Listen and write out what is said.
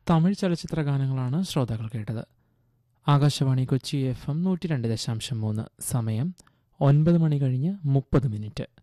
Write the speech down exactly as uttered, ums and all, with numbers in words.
തമിഴ് ചലച്ചിത്ര ഗാനങ്ങളാണ് ശ്രോതാക്കൾ കേട്ടത്. ആകാശവാണി കൊച്ചി എഫ് എം നൂറ്റി രണ്ട് ദശാംശം മൂന്ന്. സമയം ഒൻപത് മണി കഴിഞ്ഞ് മുപ്പത് മിനിറ്റ്.